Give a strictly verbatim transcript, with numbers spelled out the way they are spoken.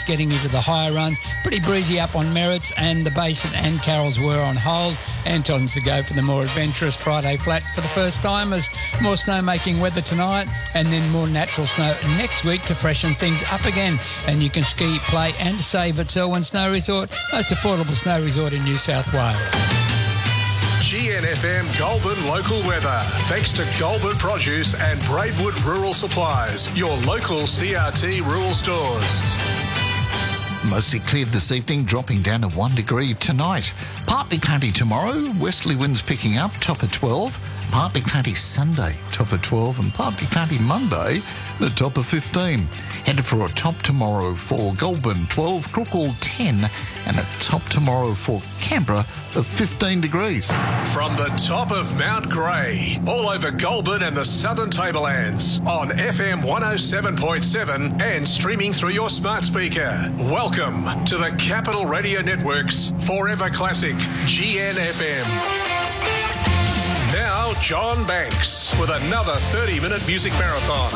getting into the higher runs. Pretty breezy up on Merritts, and the Basin and Carrolls were on hold. Anton's to go for the more adventurous Friday flat for the first time, as more snowmaking weather tonight and then more natural snow next week to freshen things up again. And you can ski, play and save at Selwyn Snow Resort, most affordable snow resort in New South Wales. G N F M Goulburn local weather. Thanks to Goulburn Produce and Braidwood Rural Supplies, your local C R T rural stores. Mostly cleared this evening, dropping down to one degree tonight. Partly cloudy tomorrow, westerly winds picking up, top of twelve. Partly cloudy Sunday, top of twelve, and partly cloudy Monday, the top of fifteen. Headed for a top tomorrow for Goulburn, twelve, Crookall, ten, and a top tomorrow for Canberra of fifteen degrees. From the top of Mount Grey, all over Goulburn and the Southern Tablelands, on F M one oh seven point seven and streaming through your smart speaker. Welcome to the Capital Radio Network's Forever Classic G N F M. Now, John Banks with another thirty-minute music marathon.